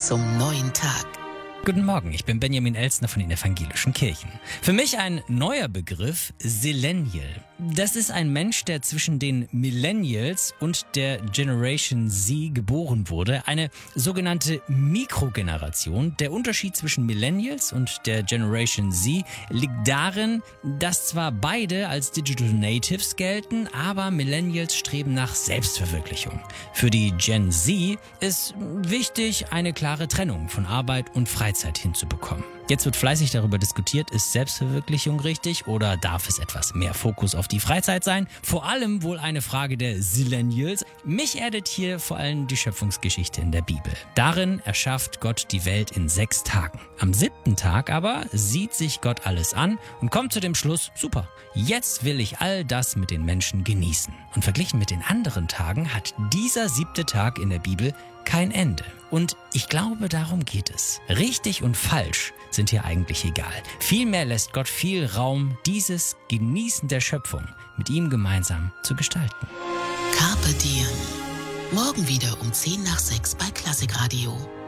zum neuen Tag. Guten Morgen, ich bin Benjamin Elstner von den Evangelischen Kirchen. Für mich ein neuer Begriff, Zillennial. Das ist ein Mensch, der zwischen den Millennials und der Generation Z geboren wurde. Eine sogenannte Mikrogeneration. Der Unterschied zwischen Millennials und der Generation Z liegt darin, dass zwar beide als Digital Natives gelten, aber Millennials streben nach Selbstverwirklichung. Für die Gen Z ist wichtig, eine klare Trennung von Arbeit und Freizeit hinzubekommen. Jetzt wird fleißig darüber diskutiert, ist Selbstverwirklichung richtig oder darf es etwas mehr Fokus auf die Freizeit sein? Vor allem wohl eine Frage der Zillennials. Mich erdet hier vor allem die Schöpfungsgeschichte in der Bibel. Darin erschafft Gott die Welt in 6 Tagen. Am 7. Tag aber sieht sich Gott alles an und kommt zu dem Schluss, super, jetzt will ich all das mit den Menschen genießen. Und verglichen mit den anderen Tagen hat dieser 7. Tag in der Bibel kein Ende. Und ich glaube, darum geht es. Richtig und falsch sind hier eigentlich egal. Vielmehr lässt Gott viel Raum, dieses Genießen der Schöpfung mit ihm gemeinsam zu gestalten. Carpe Diem. Morgen wieder um 5:10 bei Klassikradio.